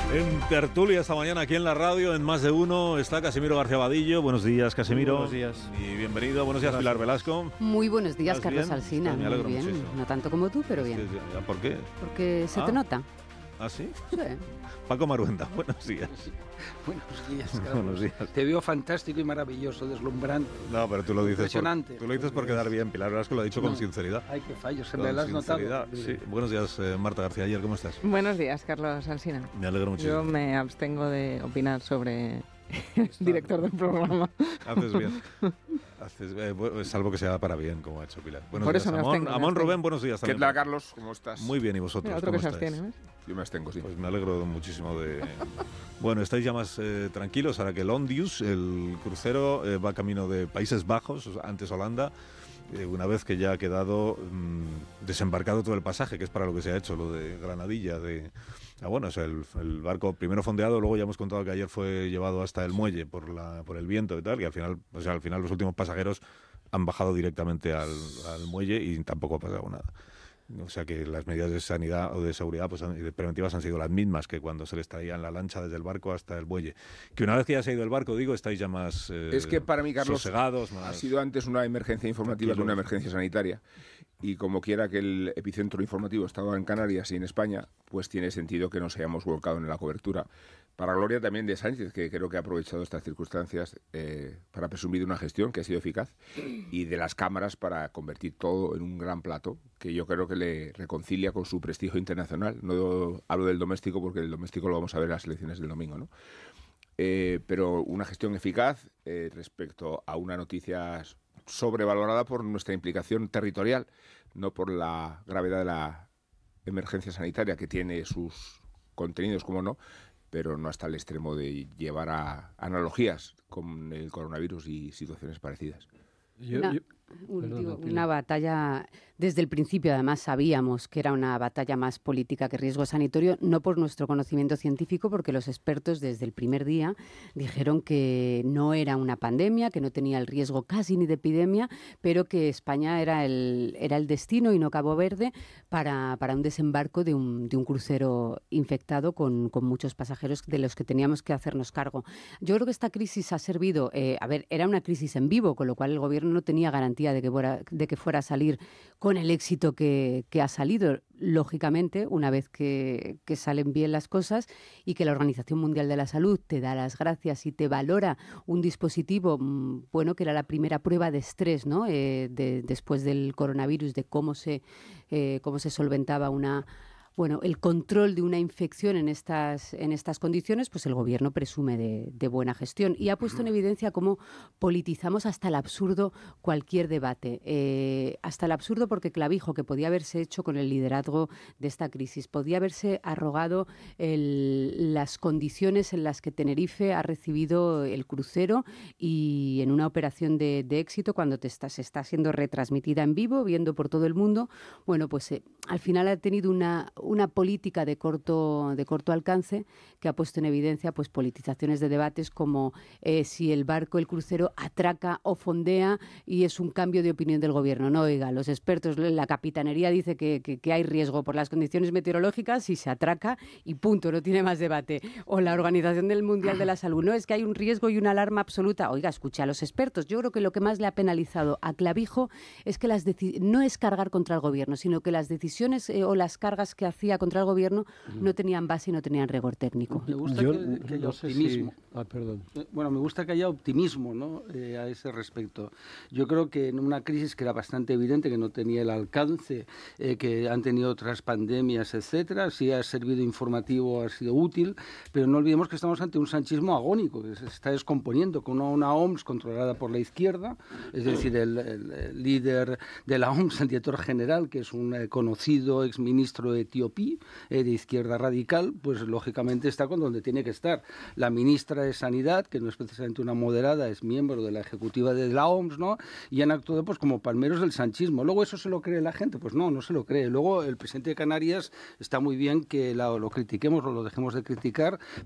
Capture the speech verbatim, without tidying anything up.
En tertulia esta mañana aquí en la radio, en Más de Uno, está Casimiro García Vadillo. Buenos días, Casimiro. Muy buenos días. Y bienvenido. Buenos días, Gracias. Pilar Velasco. Muy buenos días, Carlos bien? Alsina. Pues me alegro Muy bien. muchísimo. No tanto como tú, pero Es bien. que, ¿por qué? Porque se Ah. te nota. ¿Ah, sí? Sí. Paco Maruenda, buenos días. Buenos días, Carlos. Buenos días. Te veo fantástico y maravilloso, deslumbrante. No, pero tú lo dices por, Impresionante. tú lo dices por quedar bien. Pilar Velasco lo ha dicho con No. sinceridad. Ay, qué fallo, se Con me lo has notado. sinceridad, sí. Buenos días, eh, Marta García Ayer, ¿cómo estás? Buenos días, Carlos Alsina. Me alegro muchísimo. Yo me abstengo de opinar sobre el director del programa. Haces bien. Haces, eh, bu- salvo que sea para bien, como ha hecho Pilar. Buenos Por días, eso me Amón. abstengo, me Amón abstengo. Rubén, buenos días ¿Qué también. tal, Carlos? ¿Cómo estás? Muy bien, ¿y vosotros? Mira, otro que ¿Cómo se estáis? abstiene, ¿ves? Yo me abstengo, sí. Pues me alegro muchísimo de... Bueno, estáis ya más eh, tranquilos ahora que el Ondius, el crucero, eh, va camino de Países Bajos, antes Holanda, eh, una vez que ya ha quedado mmm, desembarcado todo el pasaje, que es para lo que se ha hecho, lo de Granadilla, de... Ah, bueno, o sea, el, el barco primero fondeado, luego ya hemos contado que ayer fue llevado hasta el muelle por, la, por el viento y tal, y al final, o sea, al final los últimos pasajeros han bajado directamente al, al muelle y tampoco ha pasado nada. O sea que las medidas de sanidad o de seguridad pues, han- y de preventivas han sido las mismas que cuando se les traía en la lancha desde el barco hasta el muelle. Que una vez que ya se ha ido el barco, digo, estáis ya más eh, Es que para mí, Carlos, sosegados, más... ha sido antes una emergencia informativa que Tranquilos. una emergencia sanitaria. Y como quiera que el epicentro informativo estaba en Canarias y en España, pues tiene sentido que nos hayamos volcado en la cobertura. Para gloria también de Sánchez, que creo que ha aprovechado estas circunstancias eh, para presumir de una gestión que ha sido eficaz, y de las cámaras para convertir todo en un gran plato, que yo creo que le reconcilia con su prestigio internacional. No hablo del doméstico porque el doméstico lo vamos a ver en las elecciones del domingo, ¿no? Eh, pero una gestión eficaz eh, respecto a una noticia sobrevalorada por nuestra implicación territorial, no por la gravedad de la emergencia sanitaria, que tiene sus contenidos, como no, pero no hasta el extremo de llevar a analogías con el coronavirus y situaciones parecidas. Yo- Una, yo- un- Perdona, digo, Pilar. una batalla, desde el principio además sabíamos que era una batalla más política que riesgo sanitario, no por nuestro conocimiento científico, porque los expertos desde el primer día dijeron que no era una pandemia, que no tenía el riesgo casi ni de epidemia, pero que España era el, era el destino y no Cabo Verde para, para un desembarco de un, de un crucero infectado con, con muchos pasajeros de los que teníamos que hacernos cargo. Yo creo que esta crisis ha servido, eh, a ver, era una crisis en vivo, con lo cual el gobierno no tenía garantía de que fuera, de que fuera a salir con el éxito que, que ha salido. Lógicamente, una vez que, que salen bien las cosas y que la Organización Mundial de la Salud te da las gracias y te valora un dispositivo, mm, bueno, que era la primera prueba de estrés, ¿no? Eh, de- después del coronavirus, de cómo se, eh, cómo se solventaba una... Bueno, el control de una infección en estas, en estas condiciones, pues el gobierno presume de, de buena gestión y ha puesto en evidencia cómo politizamos hasta el absurdo cualquier debate. Eh, hasta el absurdo porque Clavijo, que podía haberse hecho con el liderazgo de esta crisis, podía haberse arrogado el- las condiciones en las que Tenerife ha recibido el crucero y en una operación de, de éxito, cuando te está, se está siendo retransmitida en vivo, viendo por todo el mundo, bueno, pues eh, al final ha tenido una una política de corto, de corto alcance que ha puesto en evidencia pues politizaciones de debates como eh, si el barco, el crucero, atraca o fondea y es un cambio de opinión del gobierno. No, oiga, los expertos, la capitanería dice que, que, que hay riesgo por las condiciones meteorológicas y se atraca y punto, no tiene más debate. O la Organización del Mundial de la Salud, no, es que hay un riesgo y una alarma absoluta. Oiga, escuche a los expertos. Yo creo que lo que más le ha penalizado a Clavijo es que las deci- no es cargar contra el gobierno, sino que las decisiones eh, o las cargas que hacía contra el gobierno no tenían base y no tenían rigor técnico. Me gusta Yo que, que haya no sé optimismo. si- Ah, perdón. Eh, Bueno, me gusta que haya optimismo, ¿no? Eh, a ese respecto. Yo creo que en una crisis que era bastante evidente, que no tenía el alcance eh, que han tenido otras pandemias, etcétera, sí ha servido informativo, ha sido útil, pero no olvidemos que estamos ante un sanchismo agónico, que se está descomponiendo, con una, una O M S controlada por la izquierda, es decir, el, el- el líder de la O M S, el director general, que es un eh, conocido exministro etiopí, eh, de izquierda radical, pues lógicamente está con donde tiene que estar. La ministra de Sanidad, que no es precisamente una moderada, es miembro de la ejecutiva de la O M S, ¿no? Y han actuado pues como palmeros del sanchismo. Luego, ¿eso se lo cree la gente? Pues no, no se lo cree. Luego, el presidente de Canarias está muy bien que la- lo critiquemos o lo dejemos de criticar,